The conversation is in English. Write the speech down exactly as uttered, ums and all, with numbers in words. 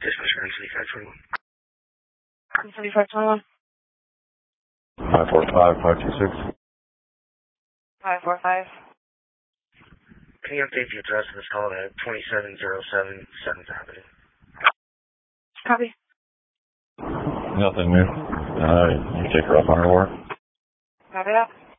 Dispatch nine seventy-five twenty-one. seventy-five twenty-one. five four five, five two six. five four five. Can you update the address of this call at twenty-seven oh seven seventh Avenue? Copy. Nothing new. Uh, you take her off on her war. Copy that.